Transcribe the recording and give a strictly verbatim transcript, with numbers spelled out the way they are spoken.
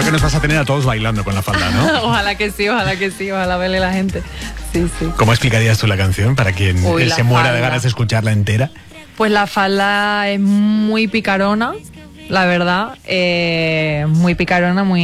que nos vas a tener a todos bailando con la falda, ¿no? Ojalá que sí, ojalá que sí, ojalá vele la gente. Sí, sí. ¿Cómo explicarías tú la canción para quien Uy, se muera de falda. ganas de escucharla entera? Pues la falda es muy picarona, la verdad. Eh, muy picarona, muy